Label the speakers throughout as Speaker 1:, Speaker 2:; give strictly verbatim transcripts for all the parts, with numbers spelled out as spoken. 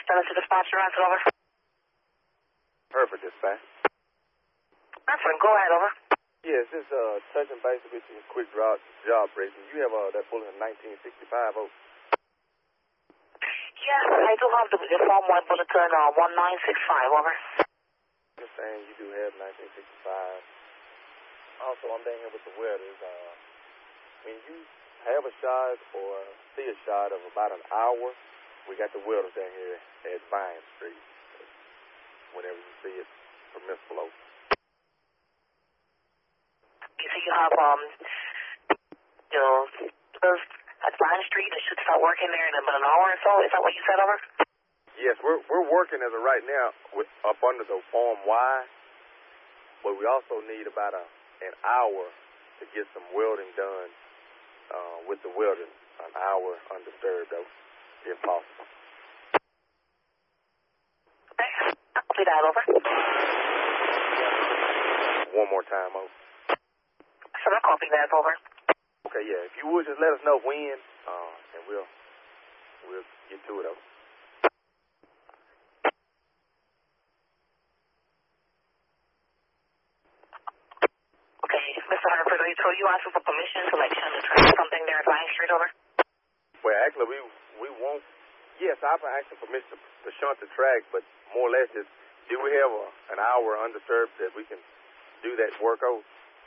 Speaker 1: Tell us to dispatch your answer, over.
Speaker 2: Hereford dispatch.
Speaker 1: Answer, go ahead, over.
Speaker 2: Yes, it's uh, touching base with you, quick job, job briefing. You have uh, that bulletin nineteen sixty-five, over.
Speaker 1: Yes, I do have the, the Form one bulletin, uh, one nine six five, over.
Speaker 2: Just saying you do have nineteen sixty-five. Also, I'm down here with the welders. Uh, when you have a shot or see a shot of about an hour, we got the welders down here at Vine Street. Whenever you see it, permissible open.
Speaker 1: You see you have, um, you know, those at Vine Street that should start working there in about an hour or so. Is that what you said, over?
Speaker 2: Yes, we're we're working as of right now with up under the Form Y, but we also need about a an hour to get some welding done uh, with the welding. An hour undisturbed, though, if possible.
Speaker 1: Okay, copy that, over.
Speaker 2: One more time, over.
Speaker 1: So I'll copy that, over.
Speaker 2: Okay, yeah. If you would just let us know when, uh, and we'll we'll get to it, over.
Speaker 1: Okay, Mister Hereford, so you asking for permission to like shun the track something there at Vine Street, over?
Speaker 2: Well, actually, we we won't. Yes, I've been asking permission to, to shunt the track, but more or less, is do we have a, an hour undisturbed that we can do that work over?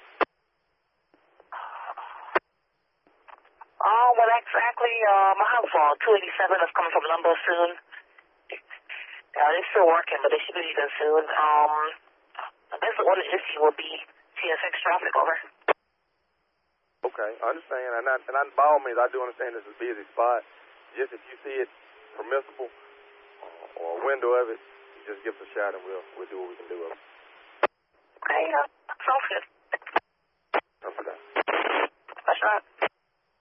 Speaker 1: Oh, well, exactly. Um, I have uh, two eighty-seven that's coming from Lumbo soon. Uh, they're still working, but they should be leaving soon. Um, I guess the only issue will be T S X traffic, over.
Speaker 2: Okay, I understand. And, I, and I, by all means, I do understand this is a busy spot. Just if you see it permissible uh, or a window of it, just give us a shot and we'll, we'll do what we can do of it.
Speaker 1: Okay, yeah, sounds good.
Speaker 2: That's okay.
Speaker 1: That's right.